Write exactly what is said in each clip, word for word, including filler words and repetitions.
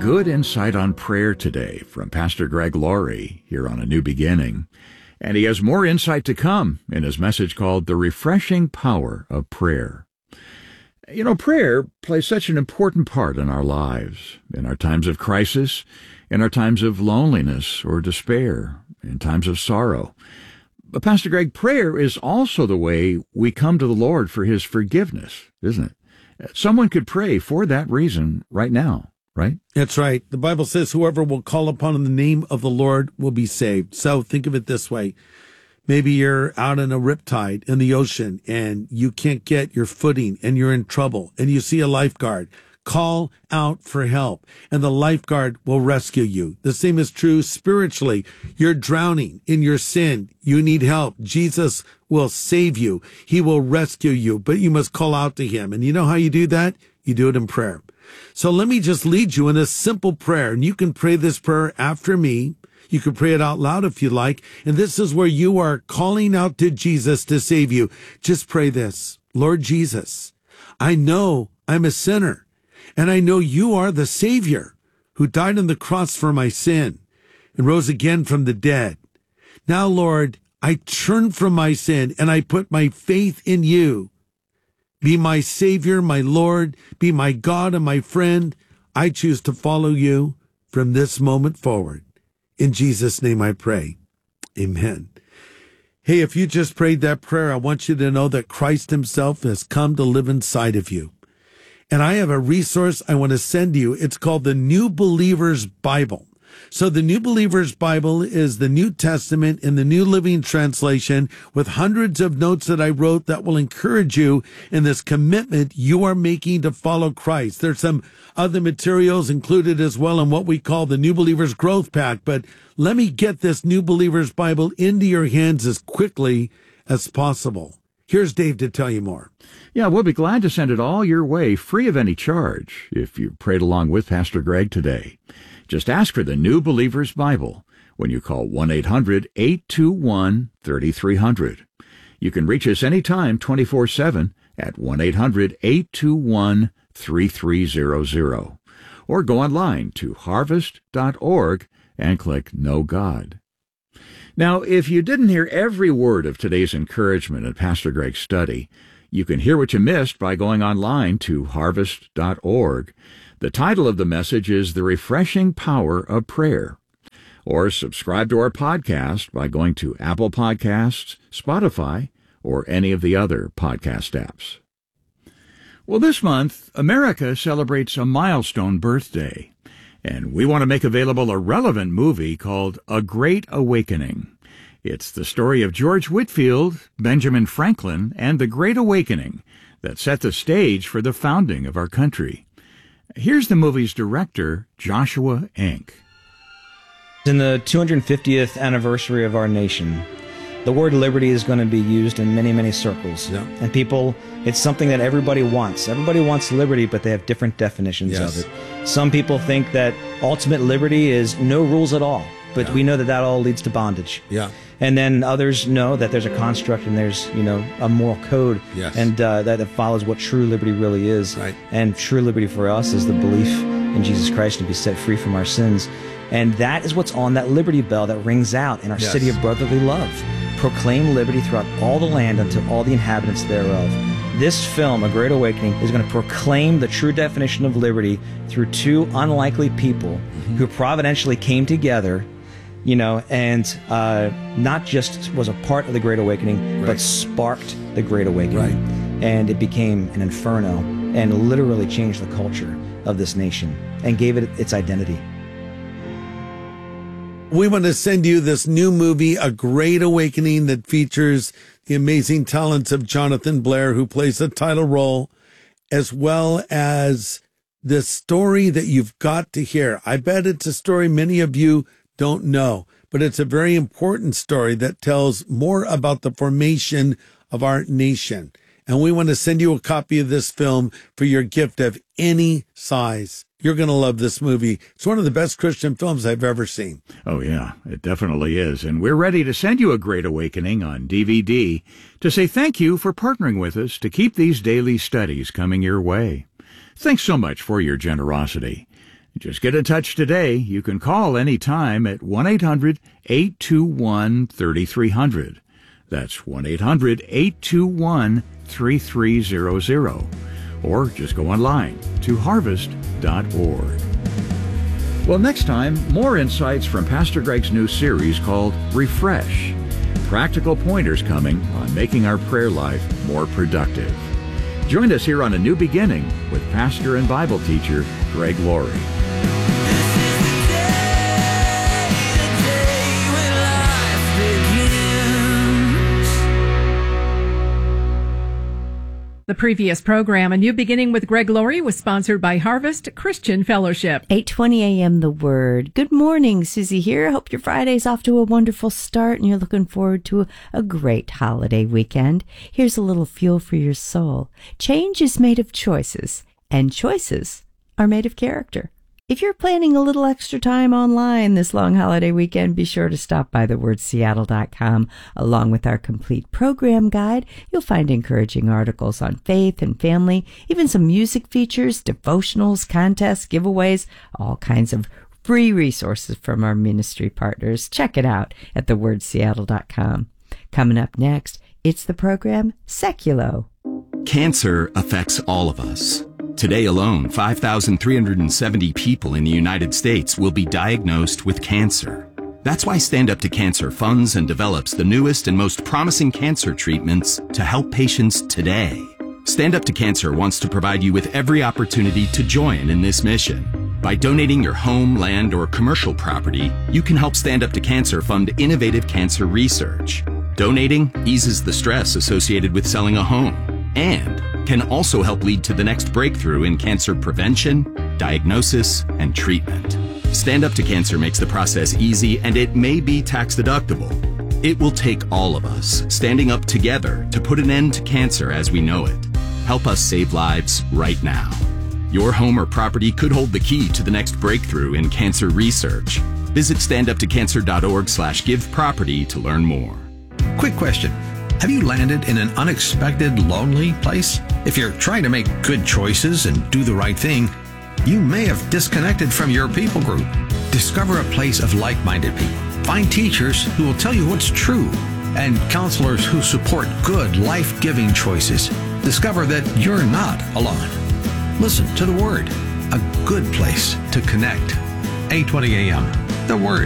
good insight on prayer today from Pastor Greg Laurie here on A New Beginning. And he has more insight to come in his message called The Refreshing Power of Prayer. You know, prayer plays such an important part in our lives, in our times of crisis, in our times of loneliness or despair, in times of sorrow. But Pastor Greg, prayer is also the way we come to the Lord for his forgiveness, isn't it? Someone could pray for that reason right now, right? That's right. The Bible says whoever will call upon the name of the Lord will be saved. So think of it this way. Maybe you're out in a riptide in the ocean and you can't get your footing and you're in trouble and you see a lifeguard. Call out for help and the lifeguard will rescue you. The same is true spiritually. You're drowning in your sin. You need help. Jesus will save you. He will rescue you, but you must call out to him. And you know how you do that? You do it in prayer. So let me just lead you in a simple prayer, and you can pray this prayer after me. You can pray it out loud if you like. And this is where you are calling out to Jesus to save you. Just pray this. Lord Jesus, I know I'm a sinner. And I know you are the Savior who died on the cross for my sin and rose again from the dead. Now, Lord, I turn from my sin and I put my faith in you. Be my Savior, my Lord, be my God and my friend. I choose to follow you from this moment forward. In Jesus' name I pray. Amen. Hey, if you just prayed that prayer, I want you to know that Christ himself has come to live inside of you. And I have a resource I want to send you. It's called the New Believer's Bible. So the New Believer's Bible is the New Testament in the New Living Translation with hundreds of notes that I wrote that will encourage you in this commitment you are making to follow Christ. There's some other materials included as well in what we call the New Believer's Growth Pack. But let me get this New Believer's Bible into your hands as quickly as possible. Here's Dave to tell you more. Yeah, we'll be glad to send it all your way, free of any charge, if you prayed along with Pastor Greg today. Just ask for the New Believer's Bible when you call one eight hundred eight two one three three zero zero. You can reach us anytime twenty-four seven at one eight hundred eight two one three three zero zero. Or go online to harvest dot org and click Know God. Now, if you didn't hear every word of today's encouragement in Pastor Greg's study, you can hear what you missed by going online to harvest dot org. The title of the message is The Refreshing Power of Prayer. Or subscribe to our podcast by going to Apple Podcasts, Spotify, or any of the other podcast apps. Well, this month, America celebrates a milestone birthday, and we want to make available a relevant movie called A Great Awakening. It's the story of George Whitefield, Benjamin Franklin, and the Great Awakening that set the stage for the founding of our country. Here's the movie's director, Joshua Enck. In the two hundred fiftieth anniversary of our nation, the word liberty is going to be used in many, many circles. Yeah. And people, it's something that everybody wants. Everybody wants liberty, but they have different definitions yes. of it. Some people think that ultimate liberty is no rules at all, but yeah. we know that that all leads to bondage. Yeah. And then others know that there's a construct and there's, you know, a moral code yes. and uh, that follows what true liberty really is. Right. And true liberty for us is the belief in Jesus Christ to be set free from our sins. And that is what's on that liberty bell that rings out in our yes. city of brotherly love. Proclaim liberty throughout all the land unto all the inhabitants thereof. This film, A Great Awakening, is going to proclaim the true definition of liberty through two unlikely people mm-hmm. who providentially came together, you know, and uh, not just was a part of the Great Awakening, right. but sparked the Great Awakening. Right. And it became an inferno and literally changed the culture of this nation and gave it its identity. We want to send you this new movie, A Great Awakening, that features the amazing talents of Jonathan Blair, who plays the title role, as well as the story that you've got to hear. I bet it's a story many of you don't know, but it's a very important story that tells more about the formation of our nation. And we want to send you a copy of this film for your gift of any size. You're going to love this movie. It's one of the best Christian films I've ever seen. Oh, yeah, it definitely is. And we're ready to send you A Great Awakening on D V D to say thank you for partnering with us to keep these daily studies coming your way. Thanks so much for your generosity. Just get in touch today. You can call anytime at one eight hundred eight two one three three zero zero. That's one eight hundred eight two one three three zero zero. Or just go online to harvest dot org. Well, next time, more insights from Pastor Greg's new series called Refresh. Practical pointers coming on making our prayer life more productive. Join us here on A New Beginning with pastor and Bible teacher Greg Laurie. The previous program, A New Beginning with Greg Laurie, was sponsored by Harvest Christian Fellowship. eight twenty a.m. The Word. Good morning, Susie here. Hope your Friday's off to a wonderful start and you're looking forward to a, a great holiday weekend. Here's a little fuel for your soul. Change is made of choices, and choices are made of character. If you're planning a little extra time online this long holiday weekend, be sure to stop by the word seattle dot com. Along with our complete program guide, you'll find encouraging articles on faith and family, even some music features, devotionals, contests, giveaways, all kinds of free resources from our ministry partners. Check it out at the word seattle dot com. Coming up next, it's the program Seculo. Cancer affects all of us. Today alone, five thousand three hundred seventy people in the United States will be diagnosed with cancer. That's why Stand Up to Cancer funds and develops the newest and most promising cancer treatments to help patients today. Stand Up to Cancer wants to provide you with every opportunity to join in this mission. By donating your home, land, or commercial property, you can help Stand Up to Cancer fund innovative cancer research. Donating eases the stress associated with selling a home and can also help lead to the next breakthrough in cancer prevention, diagnosis, and treatment. Stand Up to Cancer makes the process easy, and it may be tax deductible. It will take all of us standing up together to put an end to cancer as we know it. Help us save lives right now. Your home or property could hold the key to the next breakthrough in cancer research. Visit stand up to cancer dot org slash give property to learn more. Quick question. Have you landed in an unexpected, lonely place? If you're trying to make good choices and do the right thing, you may have disconnected from your people group. Discover a place of like-minded people. Find teachers who will tell you what's true and counselors who support good, life-giving choices. Discover that you're not alone. Listen to the Word, a good place to connect. eight twenty a.m. The Word.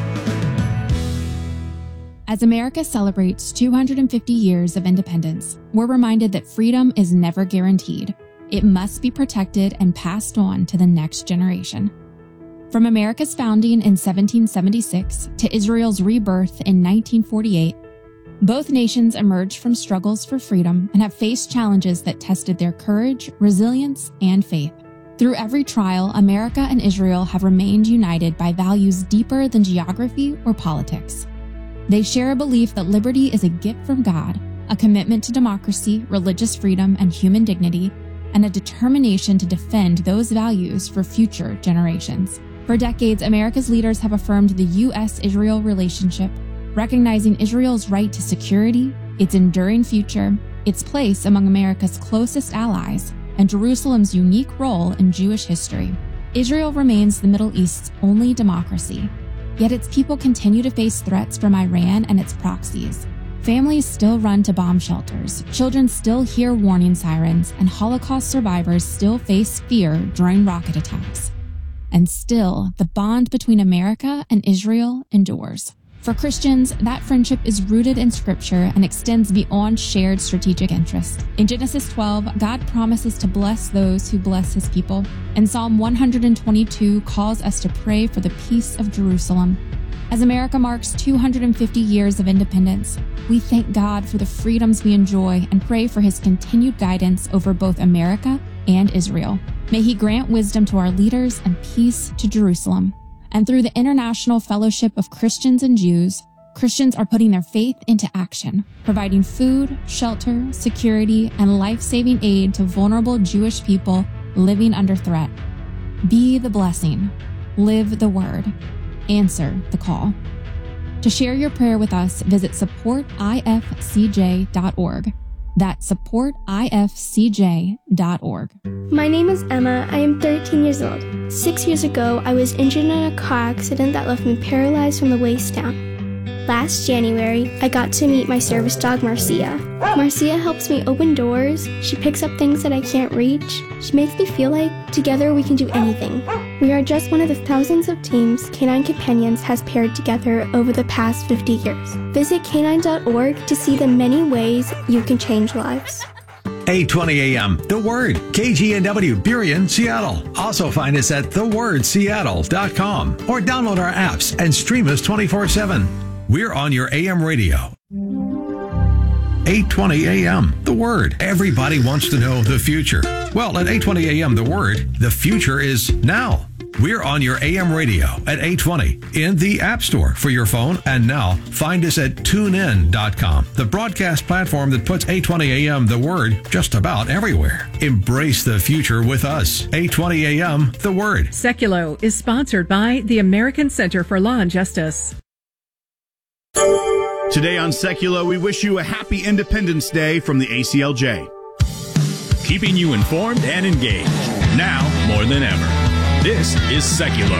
As America celebrates two hundred fifty years of independence, we're reminded that freedom is never guaranteed. It must be protected and passed on to the next generation. From America's founding in seventeen seventy-six to Israel's rebirth in nineteen forty-eight, both nations emerged from struggles for freedom and have faced challenges that tested their courage, resilience, and faith. Through every trial, America and Israel have remained united by values deeper than geography or politics. They share a belief that liberty is a gift from God, a commitment to democracy, religious freedom, and human dignity, and a determination to defend those values for future generations. For decades, America's leaders have affirmed the U S Israel relationship, recognizing Israel's right to security, its enduring future, its place among America's closest allies, and Jerusalem's unique role in Jewish history. Israel remains the Middle East's only democracy. Yet its people continue to face threats from Iran and its proxies. Families still run to bomb shelters, children still hear warning sirens, and Holocaust survivors still face fear during rocket attacks. And still, the bond between America and Israel endures. For Christians, that friendship is rooted in Scripture and extends beyond shared strategic interest. In Genesis twelve, God promises to bless those who bless his people, and Psalm one twenty-two calls us to pray for the peace of Jerusalem. As America marks two hundred fifty years of independence, we thank God for the freedoms we enjoy and pray for his continued guidance over both America and Israel. May he grant wisdom to our leaders and peace to Jerusalem. And through the International Fellowship of Christians and Jews, Christians are putting their faith into action, providing food, shelter, security, and life-saving aid to vulnerable Jewish people living under threat. Be the blessing. Live the word. Answer the call. To share your prayer with us, visit support I F C J dot org. That's support I F C J dot org. My name is Emma. I am thirteen years old. Six years ago, I was injured in a car accident that left me paralyzed from the waist down. Last January, I got to meet my service dog, Marcia. Marcia helps me open doors, she picks up things that I can't reach, she makes me feel like together we can do anything. We are just one of the thousands of teams Canine Companions has paired together over the past fifty years. Visit canine dot org to see the many ways you can change lives. eight twenty a.m. The Word, K G N W, Burien, Seattle. Also find us at the word seattle dot com or download our apps and stream us twenty-four seven. We're on your A M radio. eight twenty a.m. The Word. Everybody wants to know the future. Well, at eight twenty a.m. The Word, the future is now. We're on your A M radio at eight twenty in the App Store for your phone. And now find us at tune in dot com, the broadcast platform that puts eight twenty a.m. The Word just about everywhere. Embrace the future with us. eight twenty a.m. The Word. Seculo is sponsored by the American Center for Law and Justice. Today on Seculo, we wish you a happy Independence Day from the A C L J. Keeping you informed and engaged, now more than ever. This is Seculo.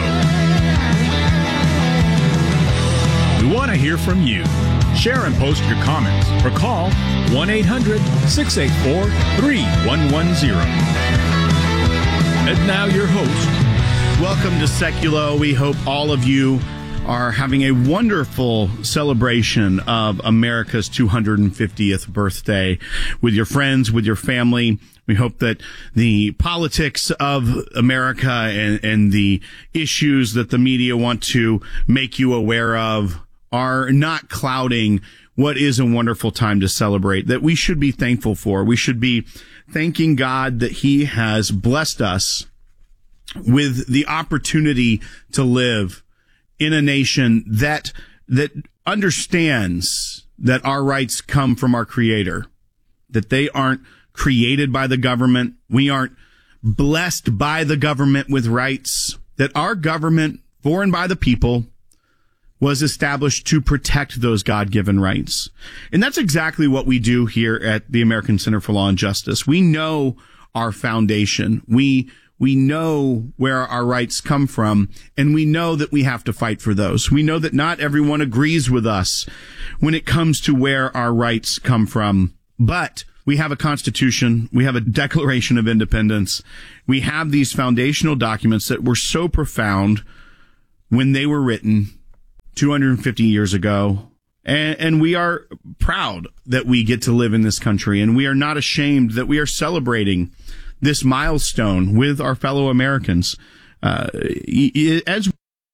We want to hear from you. Share and post your comments or call one eight hundred, six eight four, three one one zero. And now your host. Welcome to Seculo. We hope all of you are having a wonderful celebration of America's two hundred fiftieth birthday with your friends, with your family. We hope that the politics of America and, and the issues that the media want to make you aware of are not clouding what is a wonderful time to celebrate, that we should be thankful for. We should be thanking God that He has blessed us with the opportunity to live in a nation that that understands that our rights come from our Creator, that they aren't created by the government. We aren't blessed by the government with rights, that our government, for and by the people, was established to protect those God-given rights. And that's exactly what we do here at the American Center for Law and Justice. We know our foundation. We We know where our rights come from, and we know that we have to fight for those. We know that not everyone agrees with us when it comes to where our rights come from. But we have a Constitution. We have a Declaration of Independence. We have these foundational documents that were so profound when they were written two hundred fifty years ago. And, and we are proud that we get to live in this country, and we are not ashamed that we are celebrating this milestone with our fellow Americans. Uh, as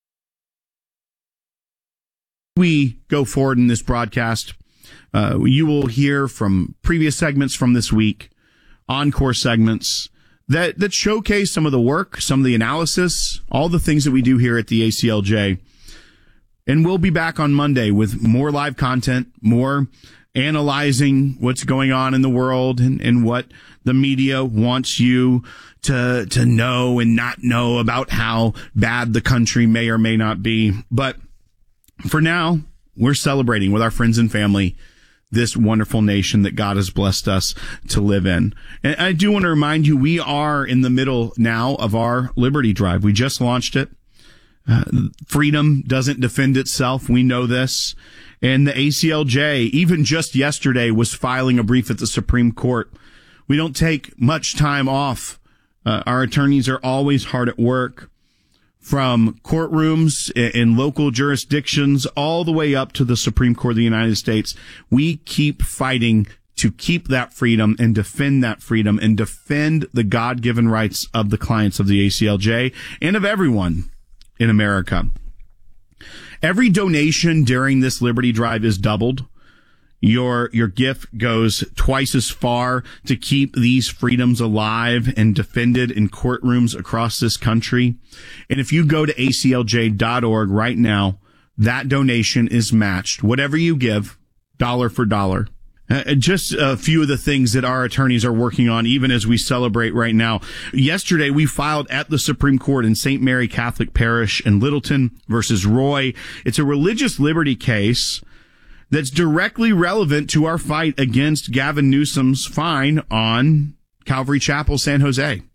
we go forward in this broadcast, uh, you will hear from previous segments from this week, encore segments that, that showcase some of the work, some of the analysis, all the things that we do here at the A C L J. And we'll be back on Monday with more live content, more analyzing what's going on in the world and, and what the media wants you to to know and not know about how bad the country may or may not be. But for now, we're celebrating with our friends and family this wonderful nation that God has blessed us to live in. And I do want to remind you, we are in the middle now of our Liberty Drive. We just launched it. Uh, freedom doesn't defend itself. We know this. And the A C L J, even just yesterday, was filing a brief at the Supreme Court. We don't take much time off. Uh, our attorneys are always hard at work, from courtrooms in local jurisdictions all the way up to the Supreme Court of the United States. We keep fighting to keep that freedom and defend that freedom and defend the God-given rights of the clients of the A C L J and of everyone in America. Every donation during this Liberty Drive is doubled. Your your gift goes twice as far to keep these freedoms alive and defended in courtrooms across this country. And if you go to A C L J dot org right now, that donation is matched. Whatever you give, dollar for dollar. Uh, just a few of the things that our attorneys are working on, even as we celebrate right now. Yesterday, we filed at the Supreme Court in Saint Mary Catholic Parish in Littleton versus Roy. It's a religious liberty case that's directly relevant to our fight against Gavin Newsom's fine on Calvary Chapel, San Jose.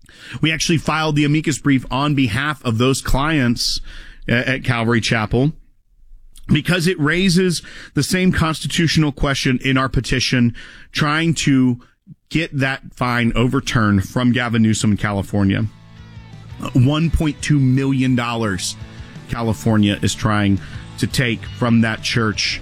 We actually filed the amicus brief on behalf of those clients at Calvary Chapel because it raises the same constitutional question in our petition, trying to get that fine overturned from Gavin Newsom in California. one point two million dollars California is trying to take from that church.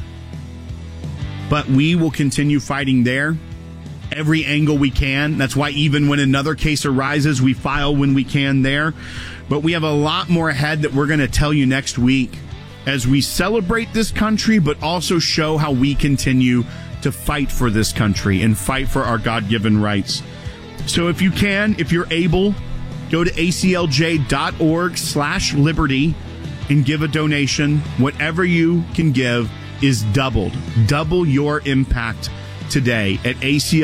But we will continue fighting there, every angle we can. That's why even when another case arises, we file when we can there. But we have a lot more ahead that we're going to tell you next week as we celebrate this country, but also show how we continue to fight for this country and fight for our God-given rights. So if you can, if you're able, go to aclj.org slash liberty and give a donation. Whatever you can give is doubled. Double your impact today at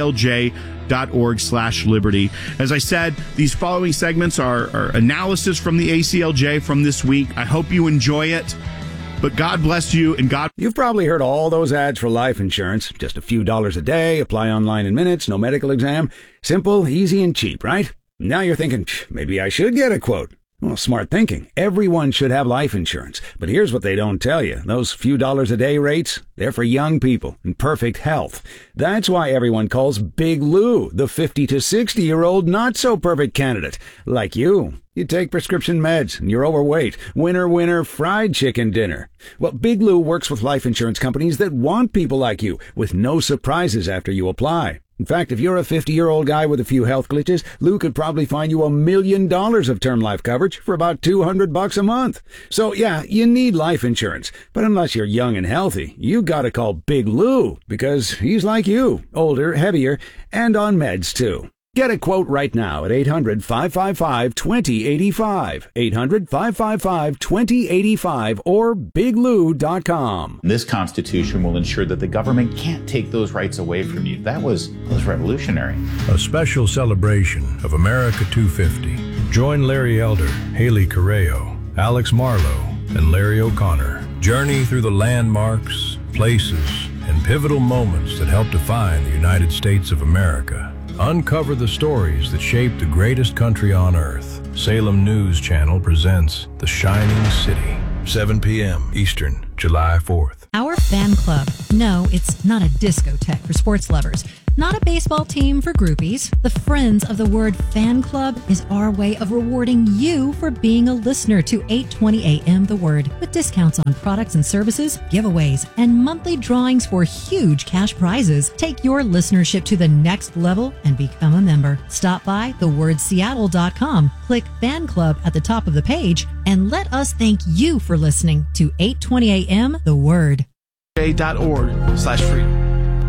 aclj.org slash liberty. As I said, these following segments are, are analysis from the A C L J from this week. I hope you enjoy it. But God bless you, and God... You've probably heard all those ads for life insurance. Just a few dollars a day, apply online in minutes, no medical exam. Simple, easy, and cheap, right? Now you're thinking, maybe I should get a quote. Well, smart thinking. Everyone should have life insurance. But here's what they don't tell you. Those few dollars a day rates, they're for young people in perfect health. That's why everyone calls Big Lou the fifty to sixty-year-old not-so-perfect candidate. Like you. You take prescription meds and you're overweight. Winner, winner, fried chicken dinner. Well, Big Lou works with life insurance companies that want people like you with no surprises after you apply. In fact, if you're a fifty-year-old guy with a few health glitches, Lou could probably find you a million dollars of term life coverage for about two hundred bucks a month. So, yeah, you need life insurance. But unless you're young and healthy, you gotta call Big Lou because he's like you, older, heavier, and on meds, too. Get a quote right now at eight hundred, five five five, two zero eight five, eight hundred, five five five, two zero eight five, or big lou dot com. This Constitution will ensure that the government can't take those rights away from you. That was, that was revolutionary. A special celebration of America two fifty. Join Larry Elder, Haley Correo, Alex Marlowe, and Larry O'Connor. Journey through the landmarks, places, and pivotal moments that help define the United States of America. Uncover the stories that shaped the greatest country on earth. Salem News Channel presents The Shining City, seven p.m. Eastern, July fourth. Our fan club. No, it's not a discotheque for sports lovers. Not a baseball team for groupies. The Friends of the Word Fan Club is our way of rewarding you for being a listener to eight twenty A M The Word, with discounts on products and services, giveaways, and monthly drawings for huge cash prizes. Take your listenership to the next level and become a member. Stop by the word seattle dot com, click Fan Club at the top of the page, and let us thank you for listening to eight twenty A M The Word. dot org slash freedom.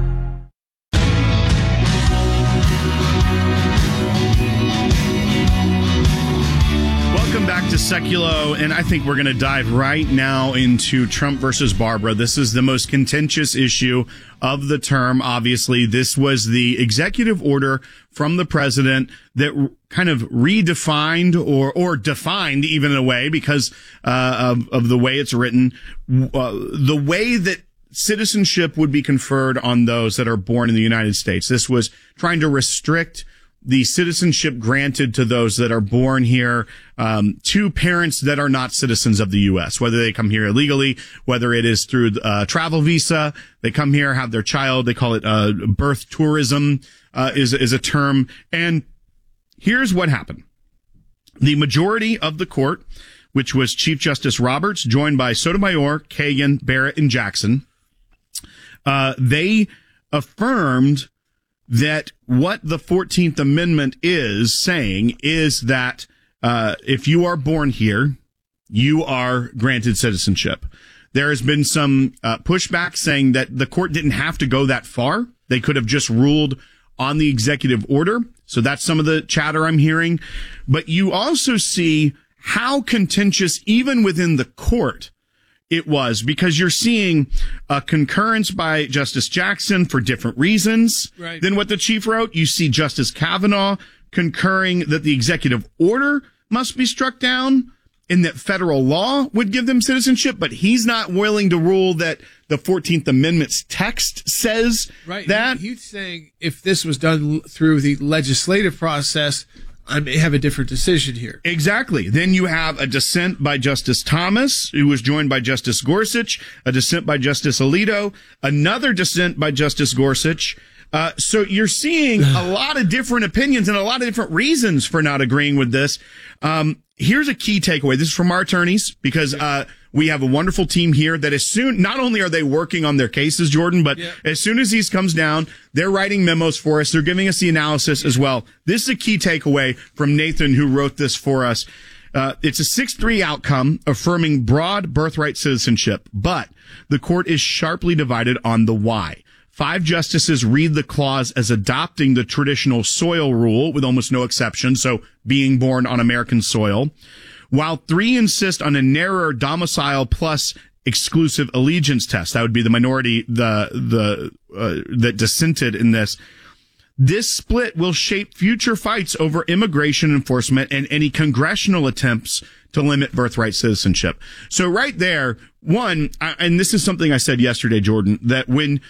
Welcome back to Seculo, and I think we're going to dive right now into Trump versus Barbara. This is the most contentious issue of the term. Obviously, this was the executive order from the president that kind of redefined or or defined, even in a way, because uh, of, of the way it's written, uh, the way that citizenship would be conferred on those that are born in the United States. This was trying to restrict the citizenship granted to those that are born here, um, to parents that are not citizens of the U S, whether they come here illegally, whether it is through a travel visa, they come here, have their child, they call it, uh, birth tourism, uh, is, is a term. And here's what happened. The majority of the court, which was Chief Justice Roberts, joined by Sotomayor, Kagan, Barrett, and Jackson, uh, they affirmed that what the fourteenth Amendment is saying is that uh if you are born here, you are granted citizenship. There has been some uh, pushback saying that the court didn't have to go that far. They could have just ruled on the executive order. So that's some of the chatter I'm hearing. But you also see how contentious, even within the court, it was, because you're seeing a concurrence by Justice Jackson for different reasons right. than what the chief wrote. You see Justice Kavanaugh concurring that the executive order must be struck down and that federal law would give them citizenship, but he's not willing to rule that the fourteenth Amendment's text says right. that. He, he's saying if this was done through the legislative process, I may have a different decision here. Exactly. Then you have a dissent by Justice Thomas, who was joined by Justice Gorsuch, a dissent by Justice Alito, another dissent by Justice Gorsuch. Uh, so you're seeing a lot of different opinions and a lot of different reasons for not agreeing with this. Um, here's a key takeaway. This is from our attorneys, because uh, we have a wonderful team here that as soon, not only are they working on their cases, Jordan, but yeah. as soon as these comes down, they're writing memos for us. They're giving us the analysis as well. This is a key takeaway from Nathan, who wrote this for us. Uh, it's a six three outcome affirming broad birthright citizenship, but the court is sharply divided on the why. Five justices read the clause as adopting the traditional soil rule with almost no exception, so being born on American soil, while three insist on a narrower domicile plus exclusive allegiance test. That would be the minority the the uh, that dissented in this. This split will shape future fights over immigration enforcement and any congressional attempts to limit birthright citizenship. So right there, one, and this is something I said yesterday, Jordan, that when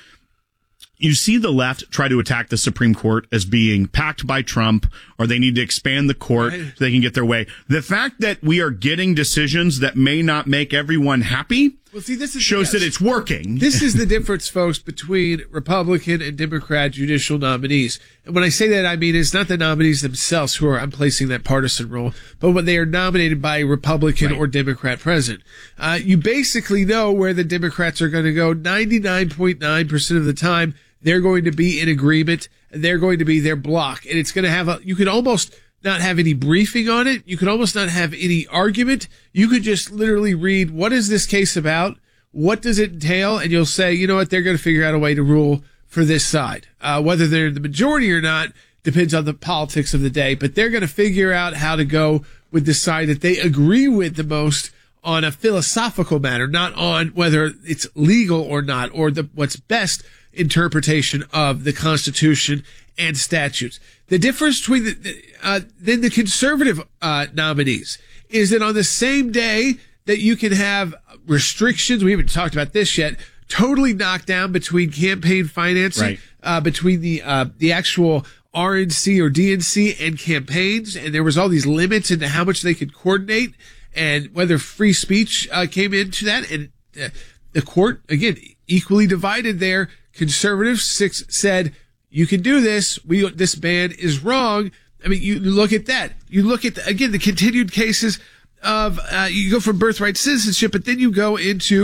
you see the left try to attack the Supreme Court as being packed by Trump, or they need to expand the court right. so they can get their way. The fact that we are getting decisions that may not make everyone happy well, see, this is, shows yes. that it's working. This is the difference, folks, between Republican and Democrat judicial nominees. And when I say that, I mean it's not the nominees themselves who are I'm placing that partisan role, but when they are nominated by a Republican right. or Democrat president. Uh, you basically know where the Democrats are going to go ninety-nine point nine percent of the time. They're going to be in agreement. They're going to be their block. And it's going to have a, you could almost not have any briefing on it. You could almost not have any argument. You could just literally read, what is this case about? What does it entail? And you'll say, you know what? They're going to figure out a way to rule for this side. Uh, whether they're the majority or not depends on the politics of the day, but they're going to figure out how to go with the side that they agree with the most on a philosophical matter, not on whether it's legal or not, or the, what's best interpretation of the Constitution and statutes. The difference between the, uh, then the conservative uh, nominees is that on the same day that you can have restrictions, we haven't talked about this yet, totally knocked down between campaign financing, right. uh, between the uh, the actual R N C or D N C and campaigns, and there was all these limits into how much they could coordinate and whether free speech uh, came into that. And uh, the court, again, equally divided there. Conservatives six said, you can do this. We, this ban is wrong. I mean, you look at that. You look at, the, again, the continued cases of, uh, you go from birthright citizenship, but then you go into